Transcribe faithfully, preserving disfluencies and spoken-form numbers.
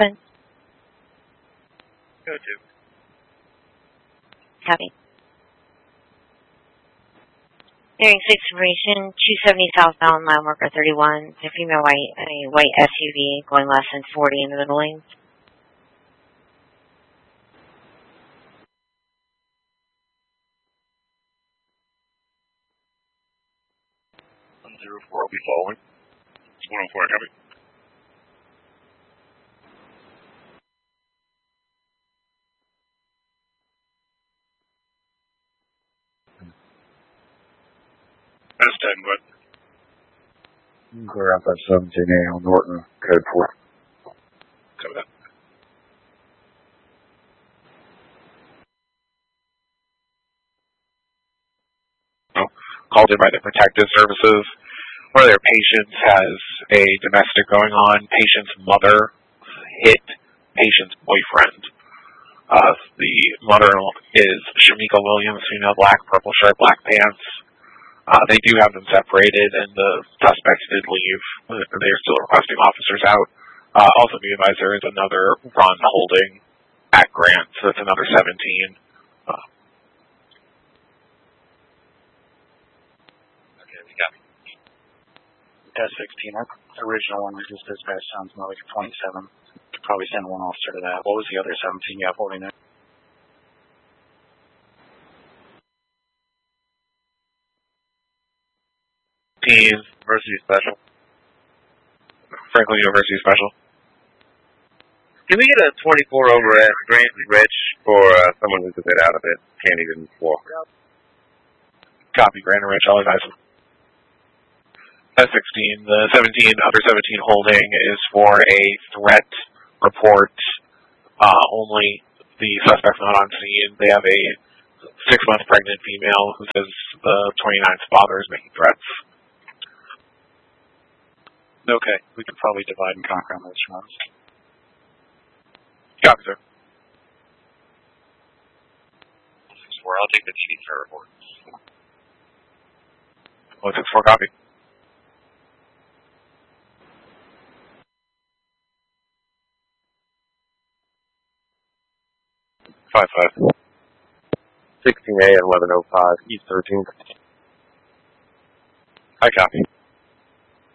open. Go to. Copy. Hearing six information, two seventy southbound, mile marker thirty-one. It's a female white, a white S U V going less than forty in the middle lane. one zero four, I'll be following. It's one oh four, copy. S ten, what? Clear out that seventeen A on Norton, code four. Cover that. Oh, called in by the protective services. One of their patients has a domestic going on. Patient's mother hit patient's boyfriend. Uh, the mother is Shamika Williams, female, black, purple shirt, black pants. Uh, they do have them separated, and the suspects did leave. They are still requesting officers out. Uh, also be advised there is another run holding at Grant, so that's another seventeen. Uh, okay, we got S sixteen, that original one we just dispatched sounds more like a twenty-seven. Could probably send one officer to that. What was the other seventeen you have holding there? University Special. Franklin University Special. Can we get a twenty-four over at Grant and Rich for uh, someone who's a bit out of it? Can't even walk. Copy, Grant and Rich, I'll advise them. S sixteen, the seventeen, under seventeen holding is for a threat report. Uh, only the suspect's not on scene. They have a six-month pregnant female who says the twenty-ninth father is making threats. Okay, we could probably divide and conquer on those fronts. Copy, sir. six four, I'll take the T V for report. one six four, copy. five five. sixteen A at eleven oh five, East thirteenth. I copy.